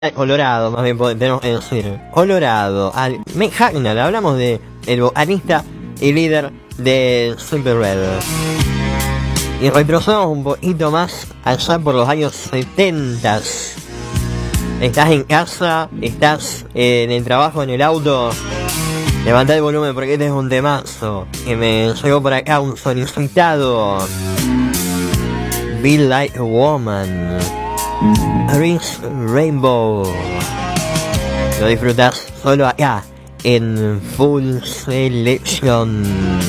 Colorado, más bien tenemos que decir. Colorado, al Mick Hucknall, hablamos de el vocalista y líder de Simply Red. Y retrocedemos un poquito más allá por los años 70. Estás en casa, estás en el trabajo, en el auto. Levantá el volumen porque este es un temazo que me llegó por acá un solicitado. Be Like a Woman, Chris Rainbow. Lo disfrutas solo acá en Full Selection.